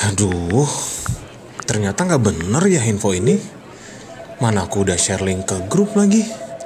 Aduh, ternyata nggak bener ya info ini. Mana aku udah share link ke grup lagi.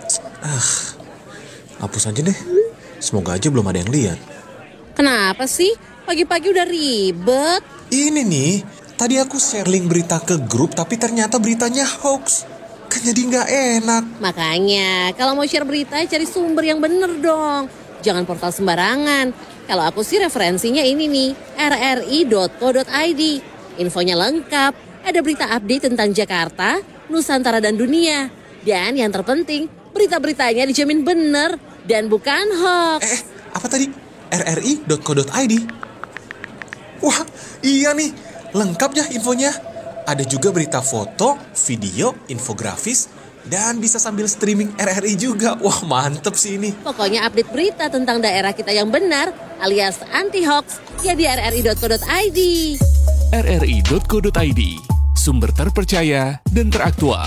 Hapus aja deh. Semoga aja belum ada yang lihat. Kenapa sih? Pagi-pagi udah ribet. Ini nih, tadi aku share link berita ke grup tapi ternyata beritanya hoax. Kan jadi nggak enak. Makanya, kalau mau share berita, cari sumber yang bener dong. Jangan portal sembarangan. Kalau aku sih referensinya ini nih, rri.co.id. Infonya lengkap, ada berita update tentang Jakarta, Nusantara dan dunia. Dan yang terpenting, berita-beritanya dijamin bener dan bukan hoax. Apa tadi? rri.co.id? Wah, iya nih, lengkap ya infonya. Ada juga berita foto, video, infografis, dan bisa sambil streaming RRI juga. Wah, mantep sih ini. Pokoknya update berita tentang daerah kita yang benar alias anti-hoax ya di rri.co.id. rri.co.id, sumber terpercaya dan teraktual.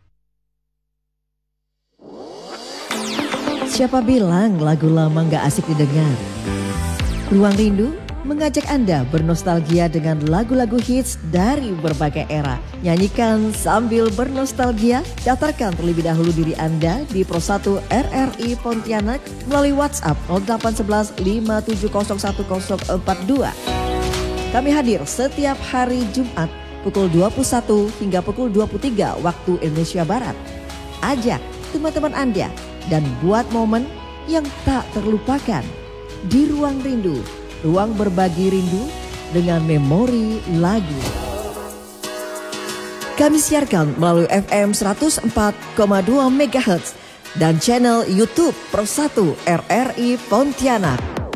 Siapa bilang lagu lama gak asik didengar? Ruang Rindu mengajak Anda bernostalgia dengan lagu-lagu hits dari berbagai era. Nyanyikan sambil bernostalgia, daftarkan terlebih dahulu diri Anda di Pro 1 RRI Pontianak melalui WhatsApp 0811 57011042. Kami hadir setiap hari Jumat pukul 21 hingga pukul 23 waktu Indonesia Barat. Ajak teman-teman Anda dan buat momen yang tak terlupakan di Ruang Rindu. Ruang berbagi rindu dengan memori lagu. Kami siarkan melalui FM 104,2 MHz dan channel YouTube Pro 1 RRI Pontianak.